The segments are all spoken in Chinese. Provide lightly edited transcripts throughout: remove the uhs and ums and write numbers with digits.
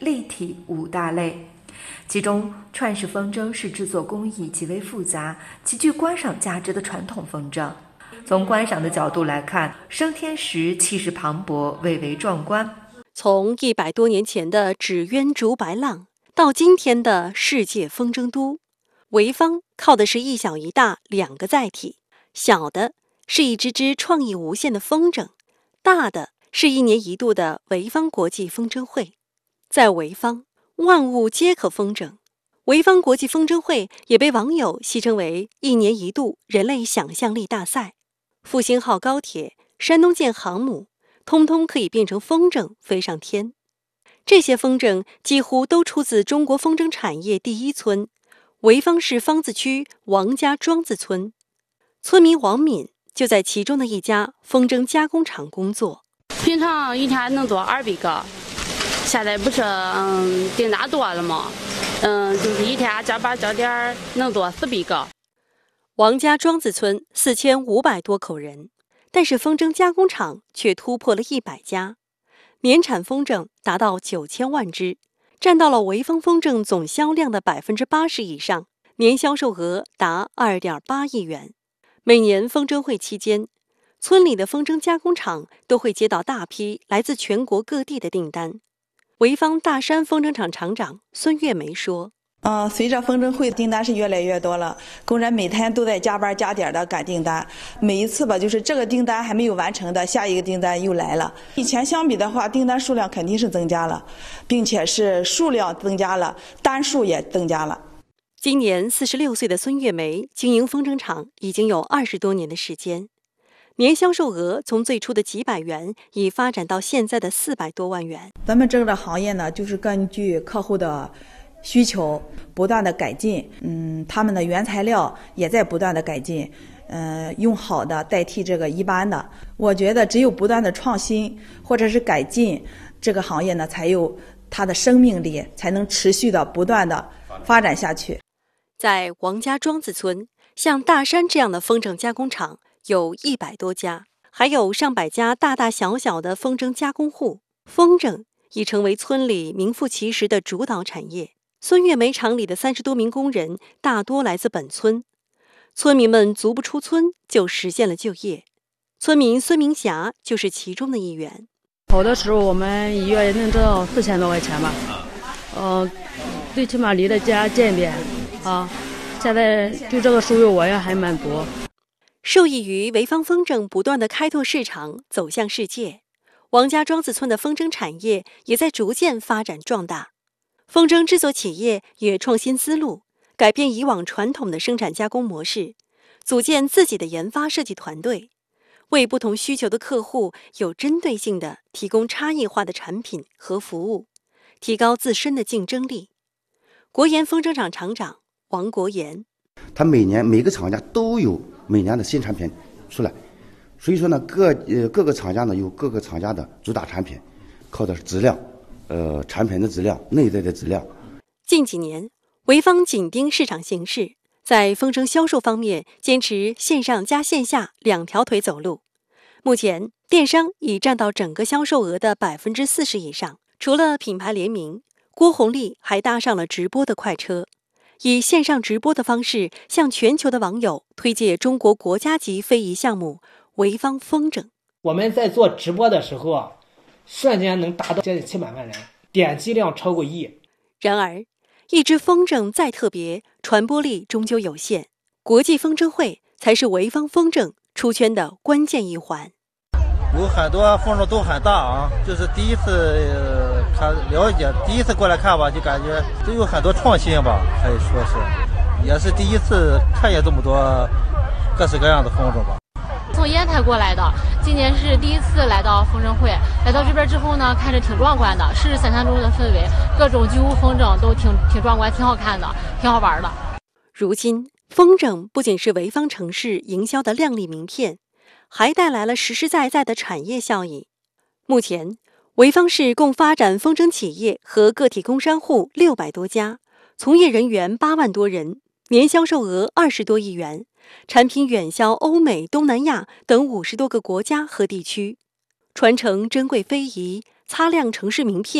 立体5大类。其中，串式风筝是制作工艺极为复杂、极具观赏价值的传统风筝。从观赏的角度来看，升天时气势磅礴，蔚为壮观。 从100多年前的纸鸢逐白浪，到今天的世界风筝都，潍坊靠的是一小一大2个载体。小的是一只创意无限的风筝，大的是1年1度的潍坊国际风筝会。在潍坊，万物皆可风筝。潍坊国际风筝会也被网友戏称为1年1度人类想象力大赛。复兴号高铁、山东舰航母，通通可以变成风筝飞上天。这些风筝几乎都出自中国风筝产业第一村——潍坊市方子区王家庄子村。村民王敏就在其中的一家风筝加工厂工作。 平常一天能做200个，现在不是订单多了吗？就是一天加班加点能做400个。 王家庄子村4500多口人，但是风筝加工厂却突破了100家，年产风筝达到9000万只，占到了潍坊风筝总销量的80%以上，年销售额达2.8亿元。每年风筝会期间，村里的风筝加工厂都会接到大批来自全国各地的订单。潍坊大山风筝厂厂长孙月梅说： 随着风筝会订单是越来越多了，工人每天都在加班加点的赶订单。每一次吧，就是这个订单还没有完成的，下一个订单又来了。以前相比的话，订单数量肯定是增加了，并且是数量增加了，单数也增加了。 今年46岁的孙月梅经营风筝厂已经有20多年的时间，年销售额从最初的几百元已发展到现在的400多万元。 咱们这个行业呢，就是根据客户的需求不断的改进，他们的原材料也在不断的改进，用好的代替这个一般的。我觉得只有不断的创新或者是改进，这个行业呢才有它的生命力，才能持续的不断的发展下去。 在王家庄子村，像大山这样的风筝加工厂有100多家，还有上百家大大小小的风筝加工户。风筝已成为村里名副其实的主导产业。孙月梅厂里的30多名工人大多来自本村，村民们足不出村就实现了就业。村民孙明霞就是其中的一员。 好的时候我们1月能挣到4000多块钱吧，最起码离了家近点啊。现在对这个收入我也还满足。 受益于潍坊风筝不断的开拓市场，走向世界，王家庄子村的风筝产业也在逐渐发展壮大。风筝制作企业也创新思路，改变以往传统的生产加工模式，组建自己的研发设计团队，为不同需求的客户有针对性地提供差异化的产品和服务，提高自身的竞争力。国研风筝厂厂长王国言： 他每个厂家都有每年的新产品出来，所以说呢，各个厂家呢有各个厂家的主打产品，靠的是质量，产品的质量，内在的质量。 近几年，潍坊紧盯市场形势，在风筝销售方面坚持线上加线下2条腿走路。目前，电商已占到整个销售额的40%以上。除了品牌联名，郭红利还搭上了直播的快车，以线上直播的方式向全球的网友推介中国国家级非遗项目潍坊风筝。 我们在做直播的时候，瞬间能达到接近700万人，点击量超过1亿。 然而，一只风筝再特别，传播力终究有限。国际风筝会才是潍坊风筝出圈的关键一环。 有很多风筝都很大啊，就是第一次了解，第一次过来看吧，就感觉都有很多创新吧，可以说是，也是第一次看见这么多各式各样的风筝吧。 从烟台过来的，今年是第一次来到风筝会。来到这边之后呢，看着挺壮观的，是想象中的氛围，各种巨无风筝都挺壮观，挺好看的，挺好玩的。 如今，风筝不仅是潍坊城市营销的亮丽名片，还带来了实实在在的产业效益。目前，潍坊市共发展风筝企业和个体工商户600多家，从业人员8万多人，年销售额20多亿元，产品远销欧美、东南亚等50多个国家和地区，传承珍贵非遗，擦亮城市名片，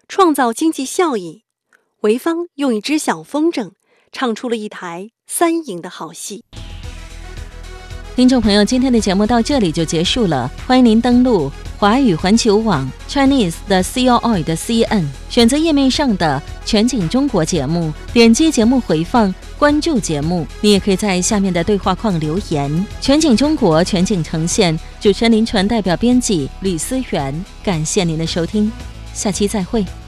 创造经济效益。潍坊用一只小风筝唱出了一台3赢的好戏。 听众朋友，今天的节目到这里就结束了，欢迎您登录华语环球网 Chinese 的 COI 的 CN， 选择页面上的全景中国节目，点击节目回放，关注节目。你也可以在下面的对话框留言。全景中国，全景呈现，主持人林传，代表编辑吕思源，感谢您的收听，下期再会。